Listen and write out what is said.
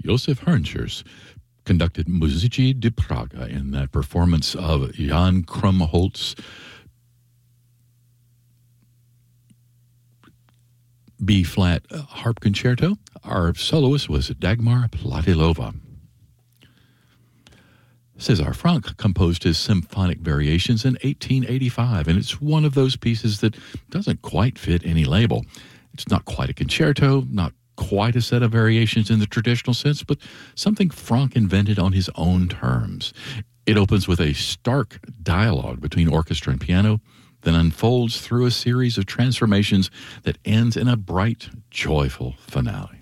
Josef Herrnschers conducted Musici di Praga in that performance of Jan Krumholtz's B-flat harp concerto. Our soloist was Dagmar Platilova. César Franck composed his symphonic variations in 1885, and it's one of those pieces that doesn't quite fit any label. It's not quite a concerto, not quite a set of variations in the traditional sense, but something Franck invented on his own terms. It opens with a stark dialogue between orchestra and piano, then unfolds through a series of transformations that ends in a bright, joyful finale.